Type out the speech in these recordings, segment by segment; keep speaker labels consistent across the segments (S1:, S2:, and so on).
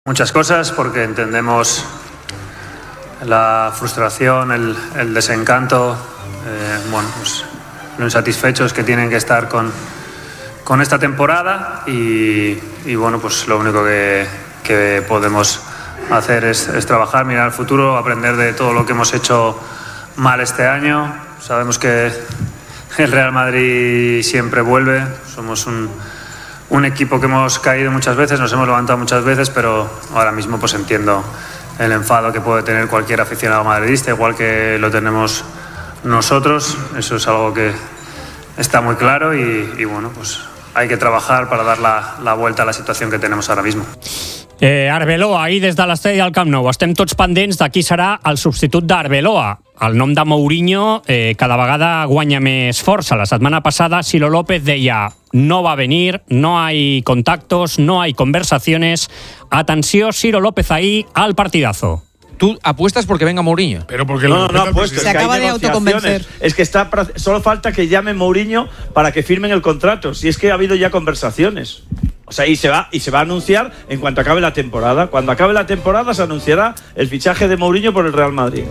S1: Muchas cosas porque entendemos la frustración, el desencanto, pues, lo insatisfechos que tienen que estar con esta temporada y bueno, pues lo único que podemos hacer es trabajar, mirar al futuro, aprender de todo lo que hemos hecho mal este año. Sabemos que el Real Madrid siempre vuelve, somos un equipo que hemos caído muchas veces, nos hemos levantado muchas veces, pero ahora mismo pues entiendo el enfado que puede tener cualquier aficionado madridista, igual que lo tenemos nosotros. Eso es algo que está muy claro y bueno, pues hay que trabajar para dar la vuelta a la situación que tenemos ahora mismo.
S2: Arbeloa, ahir des de l'estadi del Camp Nou. Estem tots pendents de qui serà el substitut d'Arbeloa. El nom de Mourinho cada vegada guanya més força. La setmana passada Ciro López deia: no va a venir, no hay contactos, no hay conversaciones. Atenció, Ciro López ahí al partidazo.
S3: ¿Tú apuestas porque venga Mourinho?
S4: Pero porque
S5: no apuesto.
S6: Se acaba de autoconvencer.
S5: Es que solo falta que llame Mourinho para que firmen el contrato. Si es que ha habido ya conversaciones. O sea, y se va a anunciar en cuanto acabe la temporada. Cuando acabe la temporada se anunciará el fichaje de Mourinho por el Real Madrid.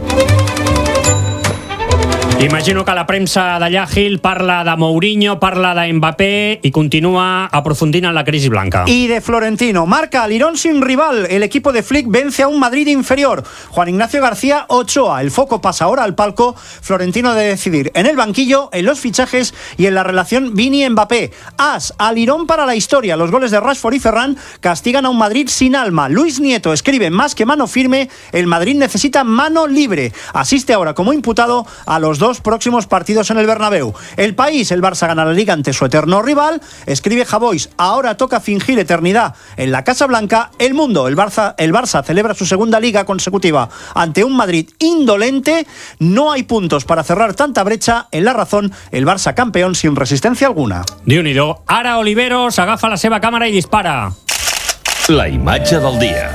S2: Imagino que la premsa d'allà, Gil, parla de Mourinho, parla de Mbappé y continúa aprofundint en la crisis blanca.
S7: Y de Florentino. Marca Lirón sin rival. El equipo de Flick vence a un Madrid inferior. Juan Ignacio García Ochoa. El foco pasa ahora al palco. Florentino de decidir en el banquillo, en los fichajes y en la relación Vini-Mbappé. As a Lirón para la historia. Los goles de Rashford y Ferran castigan a un Madrid sin alma. Luis Nieto escribe: más que mano firme, el Madrid necesita mano libre. Asiste ahora como imputado a los dos próximos partidos en el Bernabéu. El País: el Barça gana la Liga ante su eterno rival. Escribe Javois: ahora toca fingir eternidad en la Casa Blanca. El Mundo: el Barça celebra su segunda Liga consecutiva ante un Madrid indolente. No hay puntos para cerrar tanta brecha. En La Razón: el Barça campeón sin resistencia alguna.
S2: Déu-n'hi-do. Ara Oliveros agafa la seva càmera i dispara.
S8: La imatge del dia.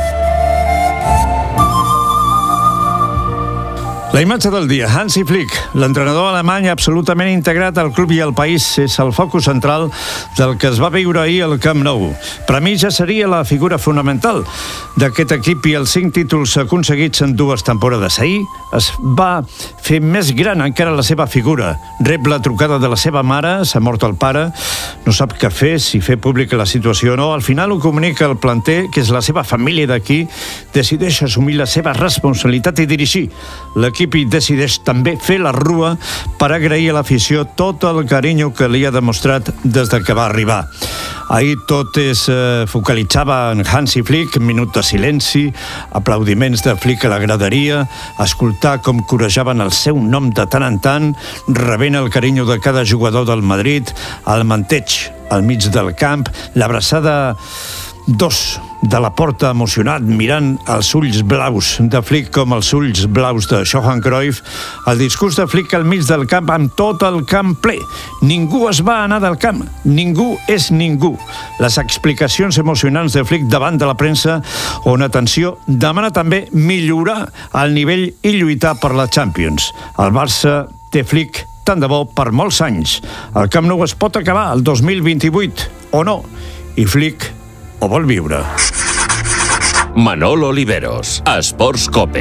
S9: La imatge del dia. Hansi Flick, l'entrenador alemany absolutament integrat al club i al país, és el focus central del que es va viure ahir al Camp Nou. Per a mi ja seria la figura fonamental d'aquest equip i els 5 títols aconseguits en 2 temporades. Ahir es va fer més gran encara la seva figura. Rep la trucada de la seva mare, s'ha mort el pare, no sap què fer, si fer pública la situació o no. Al final ho comunica el planter, que és la seva família d'aquí, decideix assumir la seva responsabilitat i dirigir l'equip i decideix també fer la rua per agrair a l'afició tot el carinyo que li ha demostrat des que va arribar. Ahir tot es focalitzava en Hansi Flick, minut de silenci, aplaudiments de Flick a la graderia, escoltar com corejaven el seu nom de tant en tant, rebent el carinyo de cada jugador del Madrid, el manteig al mig del camp, l'abraçada dos de la porta emocionat mirant els ulls blaus de Flick com els ulls blaus de Johan Cruyff, el discurs de Flick al mig del camp amb tot el camp ple. Ningú es va anar del camp, ningú és ningú. Les explicacions emocionants de Flick davant de la premsa, on, atenció, demana també millorar el nivell i lluitar per la Champions. El Barça té Flick tant de bo per molts anys. El Camp Nou es pot acabar el 2028 o no, i Flick o vol viure.
S8: Manolo Oliveros, Esports Cope.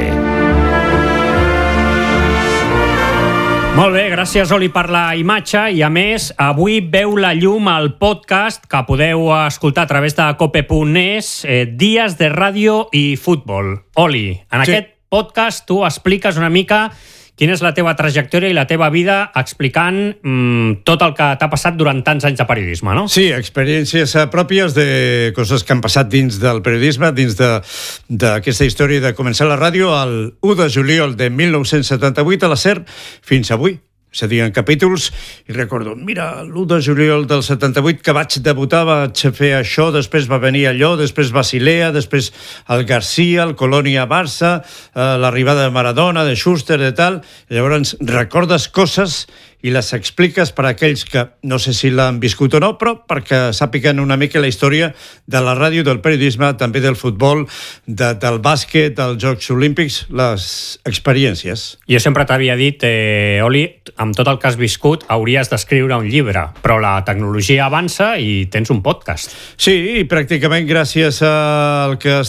S2: Molt bé, gràcies, Oli, per la imatge. I, a més, avui veu la llum al podcast que podeu escoltar a través de cope.es, Dies de Ràdio i Futbol. Oli, en aquest podcast tu expliques una mica quina és la teva trajectòria i la teva vida explicant tot el que t'ha passat durant tants anys de periodisme, no?
S9: Sí, experiències pròpies de coses que han passat dins del periodisme, dins d'aquesta història de començar la ràdio el 1 de juliol de 1978 a la SER fins avui. És a dir, en capítols, i recordo, mira, l'1 de juliol del 78 que vaig debutar, vaig fer això, després va venir allò, després Basilea, després el Garcia, el Colònia-Barça, l'arribada de Maradona, de Schuster, de tal. I llavors recordes coses i les expliques per a aquells que no sé si l'han viscut o no, però perquè sàpiguen una mica la història de la ràdio, del periodisme, també del futbol, del bàsquet, dels Jocs Olímpics, les experiències.
S2: Jo sempre t'havia dit, Oli, amb tot el que has viscut hauries d'escriure un llibre, però la tecnologia avança i tens un podcast.
S9: Sí, i pràcticament gràcies al que